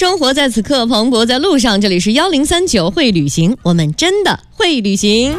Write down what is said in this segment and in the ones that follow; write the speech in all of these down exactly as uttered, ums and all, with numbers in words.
生活在此刻，蓬勃在路上。这里是一零三九会旅行，我们真的会旅行。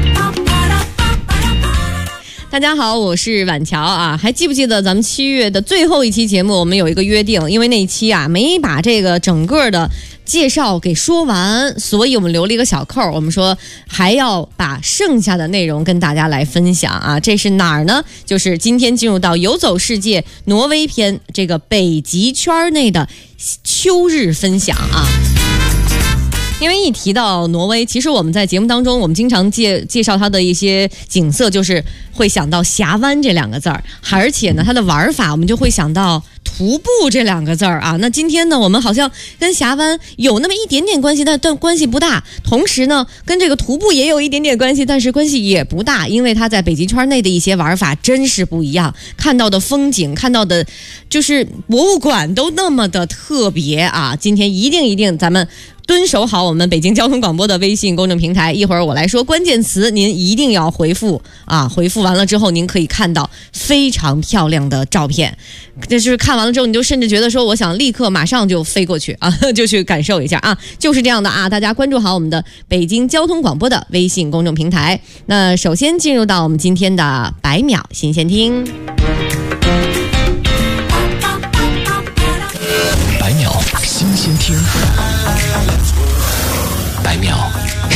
大家好，我是婉乔啊，还记不记得咱们七月的最后一期节目，我们有一个约定，因为那一期啊没把这个整个的介绍给说完，所以我们留了一个小扣，我们说还要把剩下的内容跟大家来分享啊。这是哪儿呢？就是今天进入到游走世界挪威篇这个北极圈内的秋日分享啊。因为一提到挪威，其实我们在节目当中，我们经常介介绍它的一些景色，就是会想到峡湾这两个字儿，而且呢，它的玩法我们就会想到徒步这两个字儿啊。那今天呢，我们好像跟峡湾有那么一点点关系，但但关系不大。同时呢，跟这个徒步也有一点点关系，但是关系也不大，因为它在北极圈内的一些玩法真是不一样，看到的风景，看到的就是博物馆都那么的特别啊。今天一定一定咱们蹲守好我们北京交通广播的微信公众平台，一会儿我来说关键词，您一定要回复啊！回复完了之后，您可以看到非常漂亮的照片，这就是看完了之后，你就甚至觉得说，我想立刻马上就飞过去啊，就去感受一下啊，就是这样的啊！大家关注好我们的北京交通广播的微信公众平台。那首先进入到我们今天的百秒新鲜听。